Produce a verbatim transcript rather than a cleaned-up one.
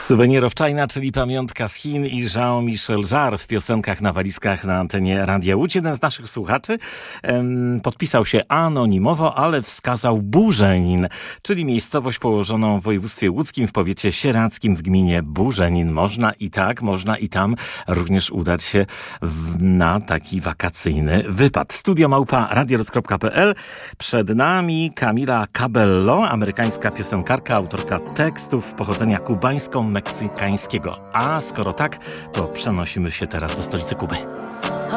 Suwenirow China, czyli pamiątka z Chin, i Jean-Michel Jarre w piosenkach na walizkach na antenie Radia Łódź. Jeden z naszych słuchaczy em, podpisał się anonimowo, ale wskazał Burzenin, czyli miejscowość położoną w województwie łódzkim w powiecie sieradzkim w gminie Burzenin. Można i tak, można i tam również udać się w, na taki wakacyjny wypad. Studio małpa radiorus kropka pe el. Przed nami Camila Cabello, amerykańska piosenkarka, autorka tekstów pochodzenia kubańsko-meksykańskiego. A skoro tak, to przenosimy się teraz do stolicy Kuby.